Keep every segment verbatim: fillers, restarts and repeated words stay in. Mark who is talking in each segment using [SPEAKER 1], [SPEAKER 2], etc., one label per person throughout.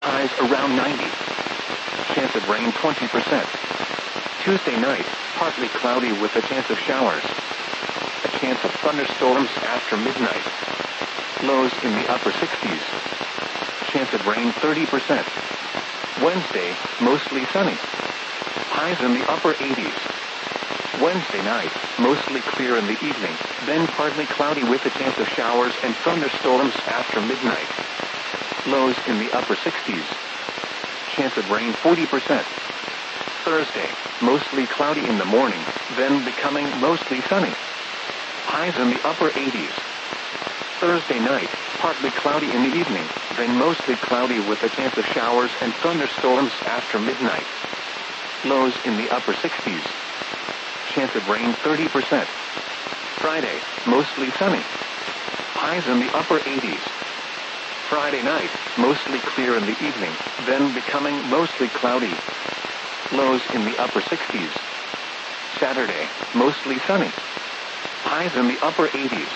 [SPEAKER 1] Highs around ninety. Chance of rain twenty percent. Tuesday night, partly cloudy with a chance of showers. A chance of thunderstorms after midnight. Lows in the upper sixties. Chance of rain thirty percent. Wednesday, mostly sunny. Highs in the upper eighties. Wednesday night, mostly clear in the evening, then partly cloudy with a chance of showers and thunderstorms after midnight. Lows in the upper sixties. Chance of rain forty percent. Thursday, mostly cloudy in the morning, then becoming mostly sunny. Highs in the upper eighties. Thursday night, partly cloudy in the evening, then mostly cloudy with a chance of showers and thunderstorms after midnight. Lows in the upper sixties. Chance of rain thirty percent. Friday, mostly sunny. Highs in the upper eighties. Friday night, mostly clear in the evening, then becoming mostly cloudy. Lows in the upper sixties. Saturday, mostly sunny. Highs in the upper eighties.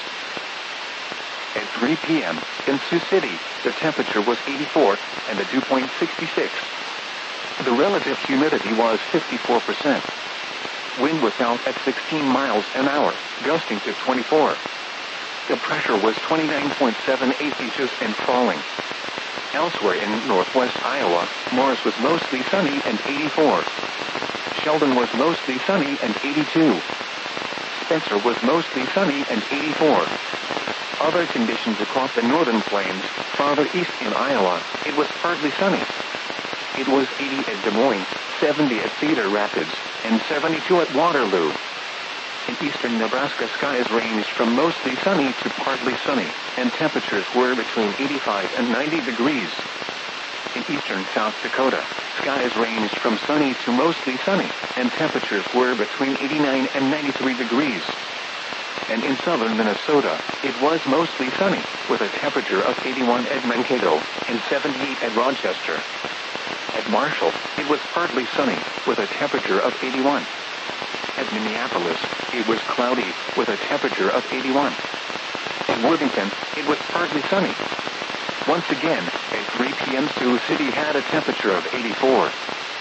[SPEAKER 1] At three p.m., in Sioux City, the temperature was eighty-four, and the dew point sixty-six. The relative humidity was fifty-four percent. Wind was out at sixteen miles an hour, gusting to twenty-four. The pressure was twenty-nine point seven eight inches and falling. Elsewhere in northwest Iowa, Morris was mostly sunny and eighty-four. Sheldon was mostly sunny and eighty-two. Spencer was mostly sunny and eighty-four. Other conditions across the northern plains, farther east in Iowa, it was partly sunny. It was eighty at Des Moines, seventy at Cedar Rapids, and seventy-two at Waterloo. In eastern Nebraska, skies ranged from mostly sunny to partly sunny, and temperatures were between eighty-five and ninety degrees. In eastern South Dakota, skies ranged from sunny to mostly sunny, and temperatures were between eighty-nine and ninety-three degrees. And in southern Minnesota, it was mostly sunny, with a temperature of eighty-one at Mankato and seventy-eight at Rochester. At Marshall, it was partly sunny, with a temperature of eighty-one. At Minneapolis, it was cloudy, with a temperature of eighty-one. At Worthington, it was partly sunny. Once again, at three p.m. Sioux City had a temperature of eighty-four.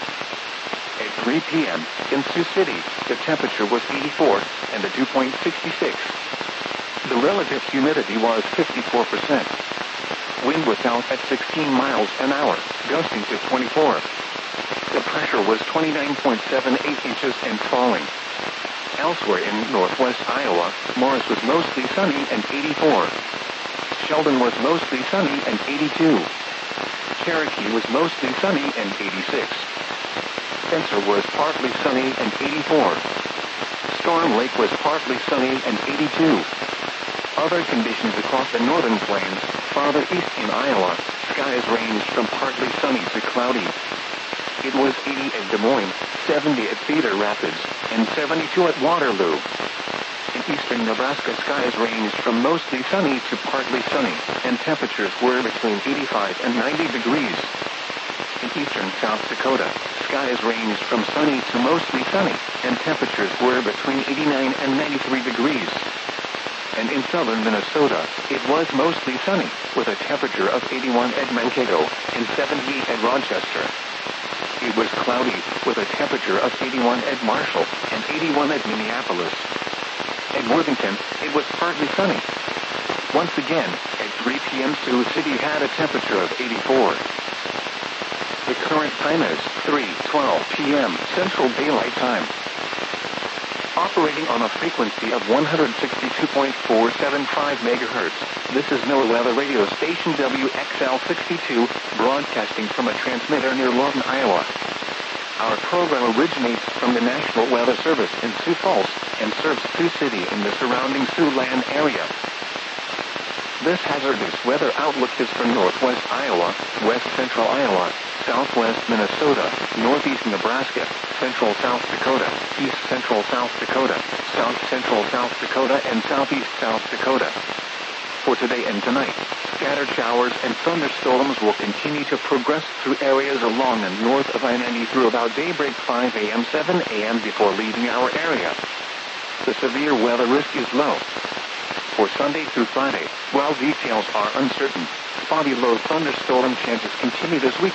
[SPEAKER 1] At three p.m., in Sioux City, the temperature was eighty-four, and the dew point sixty-six. The relative humidity was fifty-four percent. Wind was out at sixteen miles an hour, gusting to twenty-four. The pressure was twenty-nine point seven eight inches and falling. Elsewhere in northwest Iowa, Morris was mostly sunny and eighty-four. Sheldon was mostly sunny and eighty-two. Cherokee was mostly sunny and eighty-six. Spencer was partly sunny and eighty-four. Storm Lake was partly sunny and eighty-two. Other conditions across the northern plains, farther east in Iowa, skies ranged from partly sunny to cloudy. It was eighty at Des Moines, seventy at Cedar Rapids, and seventy-two at Waterloo. In eastern Nebraska, skies ranged from mostly sunny to partly sunny, and temperatures were between eighty-five and ninety degrees. In eastern South Dakota, skies ranged from sunny to mostly sunny, and temperatures were between eighty-nine and ninety-three degrees. And in southern Minnesota, it was mostly sunny, with a temperature of eighty-one at Mankato and seventy-eight at Rochester. It was cloudy, with a temperature of eighty-one at Marshall and eighty-one at Minneapolis. At Worthington, it was partly sunny. Once again, at three p.m. Sioux City had a temperature of eighty-four. The current time is three twelve p.m. Central Daylight Time. Operating on a frequency of one hundred sixty-two point four seven five megahertz, this is NOAA Weather Radio Station W X L sixty-two, broadcasting from a transmitter near Lawton, Iowa. Our program originates from the National Weather Service in Sioux Falls and serves Sioux City in the surrounding Siouxland area. This hazardous weather outlook is for northwest Iowa, west central Iowa, southwest Minnesota, northeast Nebraska, central South Dakota, east central South Dakota, south central South Dakota, and southeast South Dakota. For today and tonight, scattered showers and thunderstorms will continue to progress through areas along and north of I ninety through about daybreak five a.m. seven a.m. before leaving our area. The severe weather risk is low. For Sunday through Friday, while details are uncertain, spotty low thunderstorm chances continue this week.